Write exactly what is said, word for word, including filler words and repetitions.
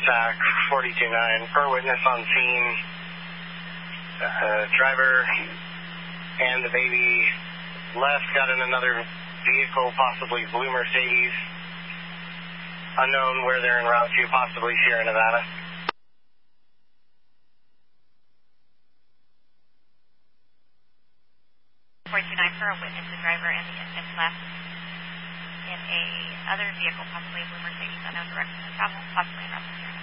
TAC forty-two nine. Per witness on scene, uh, driver and the baby left, got in another vehicle, possibly blue Mercedes. Unknown where they're en route to, possibly Sierra Nevada. forty-two nine for a witness, the driver and the infant left in a other vehicle, possibly a blue Mercedes, unknown direction of travel, possibly en route to Sierra Nevada.